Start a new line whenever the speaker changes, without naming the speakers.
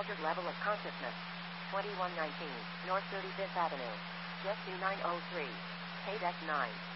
altered level of consciousness. 2119, North 35th Avenue. Jet 2903. Paid X9.